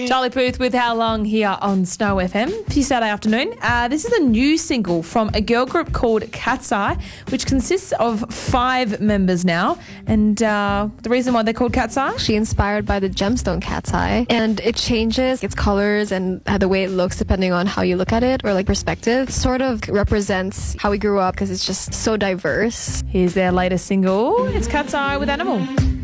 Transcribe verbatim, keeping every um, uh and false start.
Charlie Puth with How Long here on Snow F M for your Saturday afternoon. Uh, this is a new single from a girl group called Cat's Eye, which consists of five members now. And uh, the reason why they're called Cat's Eye? She inspired by the gemstone cat's eye, and it changes its colors and the way it looks depending on how you look at it or like perspective. It sort of represents how we grew up because it's just so diverse. Here's their latest single. It's Cat's Eye with Animal.